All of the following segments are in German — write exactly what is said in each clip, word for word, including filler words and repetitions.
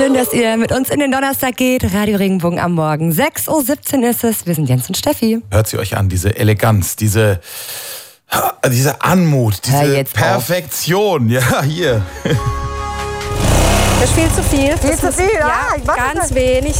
Schön, dass ihr mit uns in den Donnerstag geht. Radio Regenbogen am Morgen. sechs Uhr siebzehn ist es. Wir sind Jens und Steffi. Hört sie euch an, diese Eleganz, diese, diese Anmut, diese Perfektion. Auf. Ja, hier. Das ist viel zu viel. Viel zu viel, ja. ja ganz wenig.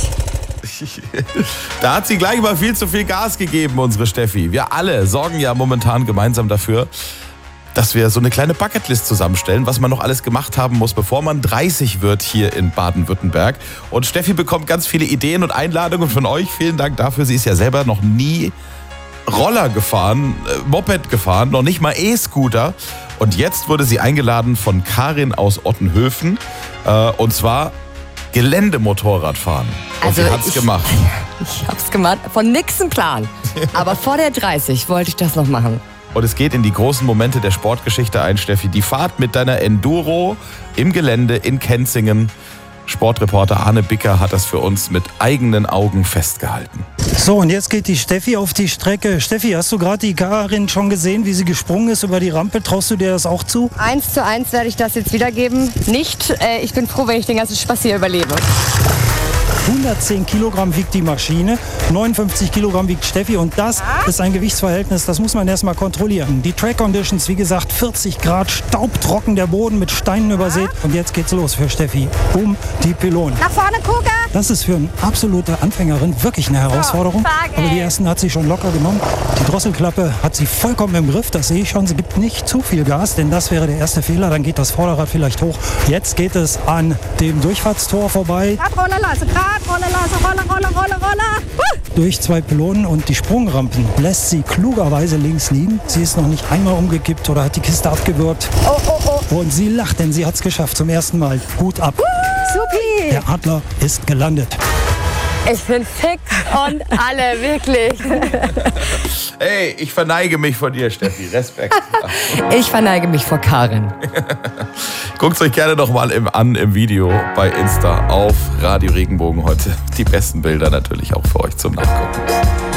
Da hat sie gleich mal viel zu viel Gas gegeben, unsere Steffi. Wir alle sorgen ja momentan gemeinsam dafür, dass wir so eine kleine Bucketlist zusammenstellen, was man noch alles gemacht haben muss, bevor man dreißig wird hier in Baden-Württemberg. Und Steffi bekommt ganz viele Ideen und Einladungen von euch. Vielen Dank dafür. Sie ist ja selber noch nie Roller gefahren, äh, Moped gefahren, noch nicht mal E-Scooter. Und jetzt wurde sie eingeladen von Karin aus Ottenhöfen. Äh, und zwar Geländemotorradfahren. Und also sie hat's ich, gemacht. Ich hab's gemacht. Von nix ein Plan. Aber vor der dreißig wollte ich das noch machen. Und es geht in die großen Momente der Sportgeschichte ein, Steffi. Die Fahrt mit deiner Enduro im Gelände in Kenzingen. Sportreporter Arne Bicker hat das für uns mit eigenen Augen festgehalten. So, und jetzt geht die Steffi auf die Strecke. Steffi, hast du gerade die Karin schon gesehen, wie sie gesprungen ist über die Rampe? Traust du dir das auch zu? Eins zu eins werde ich das jetzt wiedergeben. Nicht. Äh, ich bin froh, wenn ich den ganzen Spaß hier überlebe. hundertzehn Kilogramm wiegt die Maschine, neunundfünfzig Kilogramm wiegt Steffi und das ist ein Gewichtsverhältnis, das muss man erstmal kontrollieren. Die Track Conditions, wie gesagt, vierzig Grad, staubtrocken, der Boden mit Steinen übersät und jetzt geht's los für Steffi um die Pylonen. Nach vorne gucken! Das ist für eine absolute Anfängerin wirklich eine Herausforderung, aber die ersten hat sie schon locker genommen. Die Drosselklappe hat sie vollkommen im Griff, das sehe ich schon. Sie gibt nicht zu viel Gas, denn das wäre der erste Fehler, dann geht das Vorderrad vielleicht hoch. Jetzt geht es an dem Durchfahrtstor vorbei. Grad rollen lassen, grad rollen lassen, rolle, rolle, rolle, rolle. Durch zwei Pylonen und die Sprungrampen lässt sie klugerweise links liegen. Sie ist noch nicht einmal umgekippt oder hat die Kiste abgewürgt. Oh, oh, oh. Und sie lacht, denn sie hat es geschafft zum ersten Mal. Hut ab. Supi. Der Adler ist gelandet. Ich bin fick und alle, wirklich. Hey, ich verneige mich vor dir, Steffi. Respekt. Ich verneige mich vor Karin. Guckt euch gerne noch mal im, an im Video bei Insta auf Radio Regenbogen heute. Die besten Bilder natürlich auch für euch zum Nachgucken.